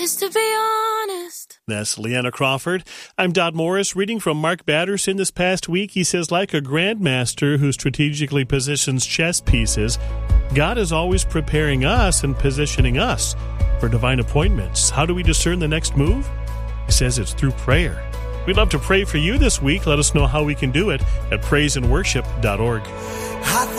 Just to be honest. That's Leanna Crawford. I'm Dodd Morris, reading from Mark Batterson this past week. He says, like a grandmaster who strategically positions chess pieces, God is always preparing us and positioning us for divine appointments. How do we discern the next move? He says it's through prayer. We'd love to pray for you this week. Let us know how we can do it at praiseandworship.org.